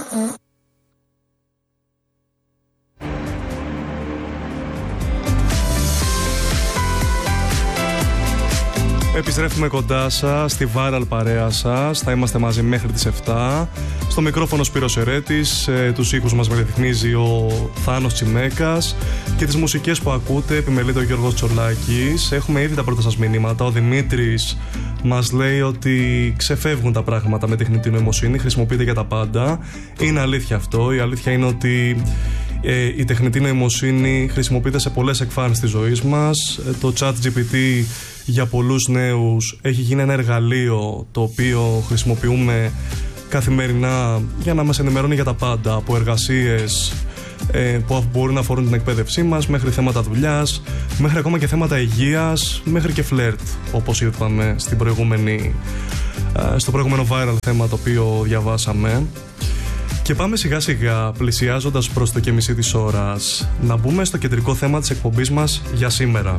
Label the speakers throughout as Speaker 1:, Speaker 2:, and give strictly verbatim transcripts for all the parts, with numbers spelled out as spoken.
Speaker 1: Επιστρέφουμε κοντά σας, στη viral παρέα σας. Θα είμαστε μαζί μέχρι τις επτά. Στο μικρόφωνο Σπύρος Ερέτης, ε, τους ήχους μας ρυθμίζει ο Θάνος Τσιμέκας και τις μουσικές που ακούτε επιμελείται ο Γιώργος Τσολάκης. Έχουμε ήδη τα πρώτα σας μηνύματα. Ο Δημήτρης μας λέει ότι ξεφεύγουν τα πράγματα με τεχνητή νοημοσύνη, χρησιμοποιείται για τα πάντα. Είναι αλήθεια αυτό. Η αλήθεια είναι ότι ε, η τεχνητή νοημοσύνη χρησιμοποιείται σε πολλές εκφάνσεις της ζωής μας. Ε, το ChatGPT για πολλούς νέους έχει γίνει ένα εργαλείο το οποίο χρησιμοποιούμε καθημερινά για να μας ενημερώνει για τα πάντα, από εργασίες ε, που μπορούν να αφορούν την εκπαίδευσή μας, μέχρι θέματα δουλειάς, μέχρι ακόμα και θέματα υγείας, μέχρι και φλερτ, όπως είπαμε στην προηγούμενη, ε, στο προηγούμενο viral θέμα το οποίο διαβάσαμε. Και πάμε σιγά σιγά, πλησιάζοντας προς το και μισή της ώρας, να μπούμε στο κεντρικό θέμα της εκπομπής μας για σήμερα.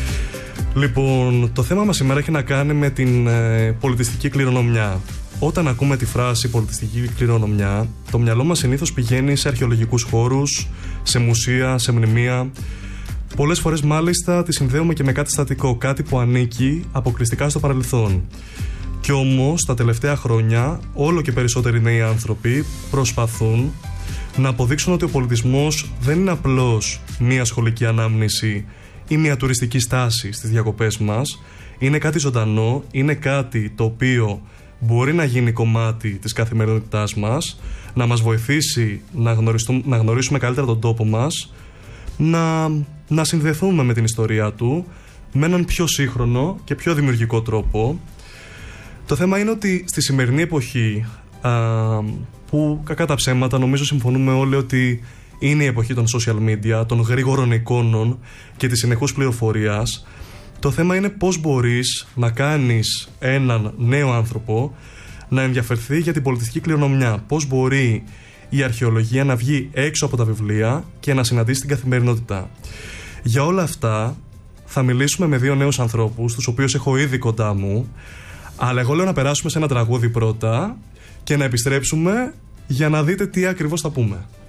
Speaker 1: Λοιπόν, το θέμα μας σήμερα έχει να κάνει με την ε, πολιτιστική κληρονομιά. Όταν ακούμε τη φράση πολιτιστική κληρονομιά, το μυαλό μας συνήθως πηγαίνει σε αρχαιολογικούς χώρους, σε μουσεία, σε μνημεία. Πολλές φορές μάλιστα τη συνδέουμε και με κάτι στατικό, κάτι που ανήκει αποκλειστικά στο παρελθόν. Κι όμως τα τελευταία χρόνια όλο και περισσότεροι νέοι άνθρωποι προσπαθούν να αποδείξουν ότι ο πολιτισμός δεν είναι απλώς μία σχολική ανάμνηση ή μια τουριστική στάση στις διακοπές μας. Είναι κάτι ζωντανό, είναι κάτι το οποίο μπορεί να γίνει κομμάτι της καθημερινότητάς μας, να μας βοηθήσει να, να γνωρίσουμε καλύτερα τον τόπο μας, να, να συνδεθούμε με την ιστορία του με έναν πιο σύγχρονο και πιο δημιουργικό τρόπο. Το θέμα είναι ότι στη σημερινή εποχή, α, που κακά τα ψέματα νομίζω συμφωνούμε όλοι ότι είναι η εποχή των social media, των γρήγορων εικόνων και της συνεχούς πληροφορίας, το θέμα είναι πώς μπορείς να κάνεις έναν νέο άνθρωπο να ενδιαφερθεί για την πολιτιστική κληρονομιά. Πώς μπορεί η αρχαιολογία να βγει έξω από τα βιβλία και να συναντήσει την καθημερινότητα. Για όλα αυτά θα μιλήσουμε με δύο νέους ανθρώπους, τους οποίους έχω ήδη κοντά μου, αλλά εγώ λέω να περάσουμε σε ένα τραγούδι πρώτα και να επιστρέψουμε για να δείτε τι ακριβώς θα πούμε.